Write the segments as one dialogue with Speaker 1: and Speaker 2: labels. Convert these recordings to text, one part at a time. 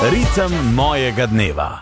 Speaker 1: Ritem mojega dneva.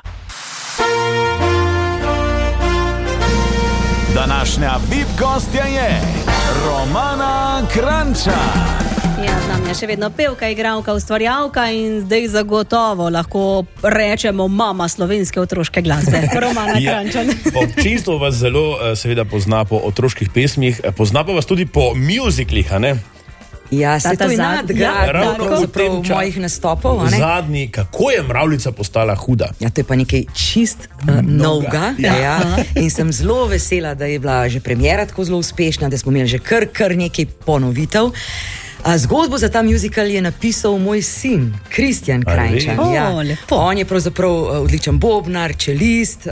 Speaker 1: Današnja VIP gostja je Romana Kranjčar.
Speaker 2: Ja, z nami je še vedno pevka, igralka, ustvarjalka in zdaj zagotovo lahko rečemo mama slovenske otroške glasbe. Romana Kranjčar.
Speaker 3: Občinstvo vas zelo seveda pozna po otroških pesmih, pozna pa vas tudi po mjuziklih, a ne?
Speaker 4: Ja, se to je nadgrad mojih nastopov.
Speaker 3: Zadnji, kako je Mravljica postala huda?
Speaker 4: Ja, to je pa nekaj čist novega. Ja. In sem zelo vesela, da je bila že premiera tako zelo uspešna, da smo imeli že kar nekaj ponovitev. Zgodbo za ta musical je napisal moj sin, Kristjan Kranjčar. On je pravzaprav odličen bobnar, čelist,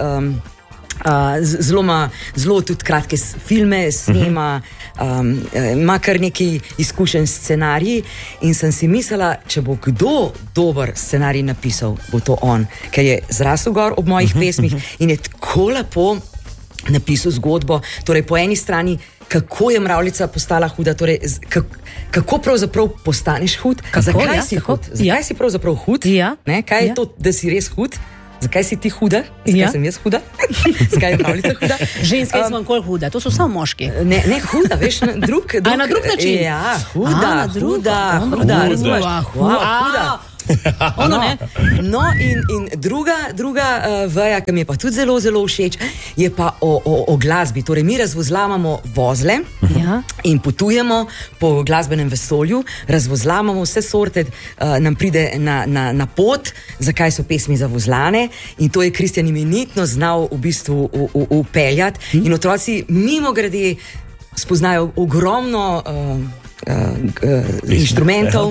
Speaker 4: zelo tudi kratke filme snema, ima kar nekaj izkušenj s scenariji in sem si mislila, če bo kdo dober scenarij napisal, bo to on, ker je zrasel gor ob mojih pesmih in je tako lepo napisal zgodbo, torej po eni strani kako je Mravljica postala huda, torej kako pravzaprav postaneš hud, zakaj si hud, zakaj si pravzaprav hud, kaj je to, da si res hud. Zakaj si ti huda? Zakaj sem jaz huda? Zakaj je Mravljica huda?
Speaker 2: Ženske smo nikoli huda, to so samo moški.
Speaker 4: Ne huda, veš, na drug
Speaker 2: način.
Speaker 4: Ja, huda.
Speaker 2: Ono ne.
Speaker 4: No in druga veja, ki mi je pa tudi zelo, zelo všeč, je pa o glasbi. Torej mi razvozlamamo vozle in potujemo po glasbenem vesolju, razvozlamamo vse sorte, nam pride na pot, zakaj so pesmi zavozlane in to je Kristjan imenitno znal v bistvu upeljati in otroci mimogrede spoznajo ogromno inštrumentov.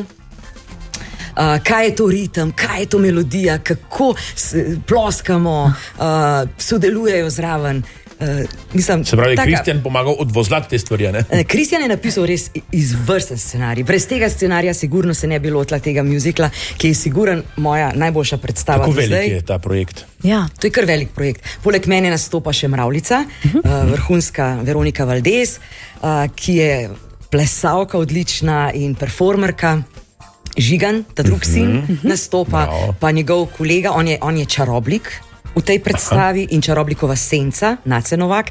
Speaker 4: Kaj je to ritem, kaj je to melodija, kako ploskamo, sodelujejo zraven.
Speaker 3: Se pravi, Kristjan pomagal odvozlati te stvari, ne?
Speaker 4: Kristjan je napisal res izvrsten scenarij. Brez tega scenarija sigurno se ne bi lotila tega mjuzikla, ki je siguren moja najboljša predstava.
Speaker 3: Kako velik je ta projekt?
Speaker 4: Ja, to je kar velik projekt. Poleg mene nastopa še Mravljica, vrhunska Veronika Valdez, ki je plesalka odlična in performerka. Žigan, ta drug sin, nastopa, pa njegov kolega, on je čaroblik v tej predstavi in čaroblikova senca, Nace Novak.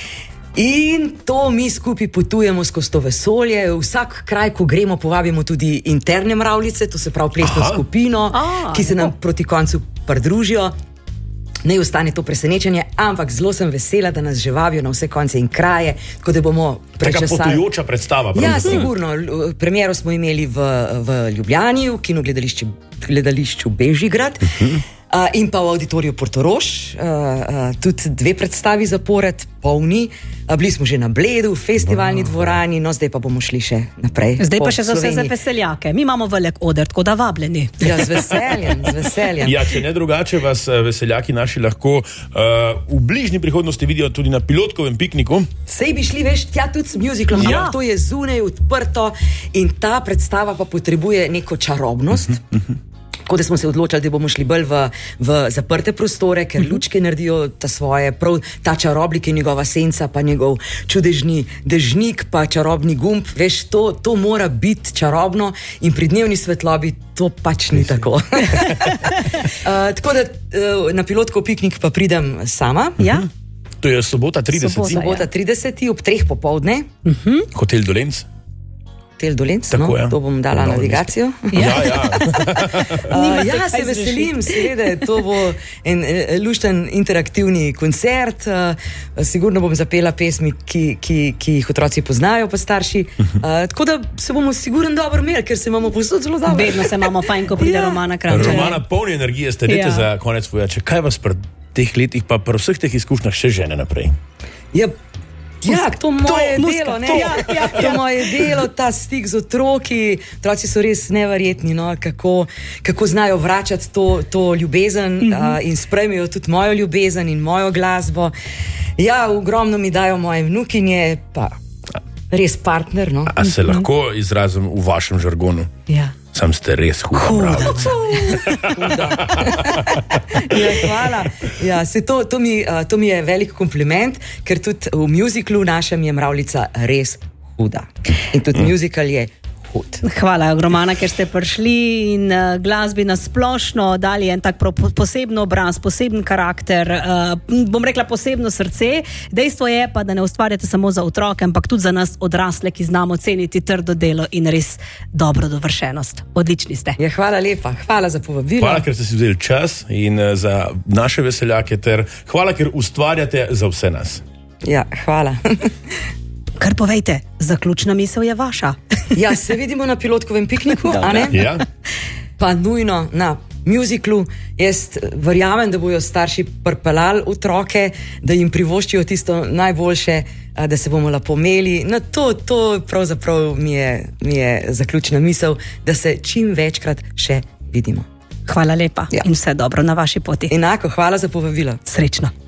Speaker 4: In to mi skupaj potujemo skozi to vesolje. Vsak kraj, ko gremo, povabimo tudi interne Mravljice, to se pravi plesno skupino, ki se nam proti koncu pridružijo. Ne ostane to presenečenje, ampak zelo sem vesela, da nas že vabijo na vse konce in kraje, tako da bomo prečasali.
Speaker 3: Taka potujoča predstava.
Speaker 4: Ja, sigurno. Premiero smo imeli v Ljubljani, v kinogledališču Bežigrad in pa v Auditoriju Portorož, tudi 2 predstavi zapored, polni. Bili smo že na Bledu, v festivalni dvorani, no zdaj pa bomo šli še naprej.
Speaker 2: Zdaj pa še za vse veseljake. Mi imamo velik oder, tako da vabljeni.
Speaker 4: Ja, z veseljem.
Speaker 3: Ja, če ne drugače, vas veseljaki naši lahko v bližnji prihodnosti vidijo tudi na pilotkovem pikniku.
Speaker 4: Sej bi šli, veš, tja tudi s mjuziklom, ampak to je zunaj odprto in ta predstava pa potrebuje neko čarobnost. Tako da smo se odločili, da bomo šli bolj v zaprte prostore, ker lučke naredijo ta svoje, prav ta čaroblik je njegova senca, pa njegov čudežni dežnik, pa čarobni gumb. Veš, to mora biti čarobno in pri dnevni svetlobi to pač ni tako. Tako da na pilotkov piknik pa pridem sama. Ja.
Speaker 3: To je sobota 30.
Speaker 4: Sobota 30. ob 3 popoldne.
Speaker 3: Hotel Dolenc.
Speaker 4: Hotel Dolenc, no, to bom dala navigacijo.
Speaker 3: Ja,
Speaker 4: se veselim, seveda, to bo en lušten interaktivni koncert, sigurno bom zapela pesmi, ki jih otroci poznajo, pa starši, tako da se bomo sigurno dobro imeli, ker se imamo povsod zelo dobro.
Speaker 2: Vedno se imamo fajn, ko pride Romana Kranjčar.
Speaker 3: Romana, polni energije ste, dajte za konec povedati, kaj vas pri teh letih, pa pri vseh teh izkušnjah še žene naprej?
Speaker 4: Ja, to moje delo, ne? To moje delo, ta stik z otroki, otroci so res neverjetni, no? Kako znajo vračati to ljubezen in sprejmejo tudi mojo ljubezen in mojo glasbo. Ja, ogromno mi dajo moje vnukinje, pa res partner, no?
Speaker 3: A se lahko izrazim v vašem žargonu?
Speaker 4: Ja.
Speaker 3: Sam ste res huda Mravljica.
Speaker 4: Ja, hvala. Ja, to mi je velik kompliment, ker tudi v mjuziklu našem je Mravljica res huda. In tudi mjuzikal je pot.
Speaker 2: Hvala, Romana, ker ste prišli in glasbi nasplošno dali en tak poseben obraz, poseben karakter, bom rekla posebno srce. Dejstvo je pa, da ne ustvarjate samo za otroke, ampak tudi za nas odrasle, ki znamo ceniti trdo delo in res dobro dovršenost. Odlični ste.
Speaker 4: Ja, hvala lepa, hvala za povabilo.
Speaker 3: Hvala, ker ste si vzeli čas in za naše veseljake ter hvala, ker ustvarjate za vse nas.
Speaker 4: Ja, hvala.
Speaker 2: Kar povejte, zaključna misel je vaša.
Speaker 4: Ja, se vidimo na pilotkovem pikniku, a ne?
Speaker 3: Ja.
Speaker 4: Pa nujno na muziklu. Jaz verjamem, da bojo starši pripeljali otroke, da jim privoščijo tisto najboljše, da se bomo lepo imeli. No, to pravzaprav mi je zaključna misel, da se čim večkrat še vidimo.
Speaker 2: Hvala lepa in vse dobro na vaši poti.
Speaker 4: Enako, hvala za povabilo.
Speaker 2: Srečno.